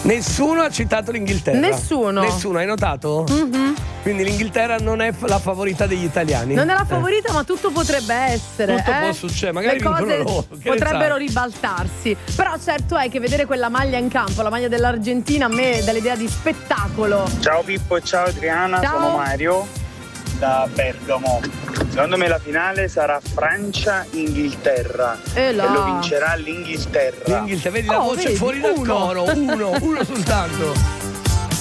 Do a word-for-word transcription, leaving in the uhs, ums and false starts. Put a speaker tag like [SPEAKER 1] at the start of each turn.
[SPEAKER 1] Nessuno ha citato l'Inghilterra.
[SPEAKER 2] Nessuno.
[SPEAKER 1] Nessuno, hai notato?
[SPEAKER 2] Mm-hmm.
[SPEAKER 1] Quindi l'Inghilterra non è la favorita degli italiani.
[SPEAKER 2] Non è la favorita, eh. ma tutto potrebbe essere.
[SPEAKER 1] Tutto
[SPEAKER 2] eh?
[SPEAKER 1] può succedere, magari
[SPEAKER 2] le cose
[SPEAKER 1] loro,
[SPEAKER 2] potrebbero ribaltarsi. Però certo è che vedere quella maglia in campo, la maglia dell'Argentina, a me dà l'idea di spettacolo.
[SPEAKER 3] Ciao Pippo e ciao Adriana,
[SPEAKER 2] ciao.
[SPEAKER 3] Sono Mario da Bergamo. Secondo me la finale sarà Francia-Inghilterra
[SPEAKER 2] e, là.
[SPEAKER 3] e lo vincerà l'Inghilterra.
[SPEAKER 1] L'Inghilterra, vedi la
[SPEAKER 2] oh,
[SPEAKER 1] voce
[SPEAKER 2] vedi,
[SPEAKER 1] fuori dal
[SPEAKER 2] uno.
[SPEAKER 1] coro, uno, uno soltanto.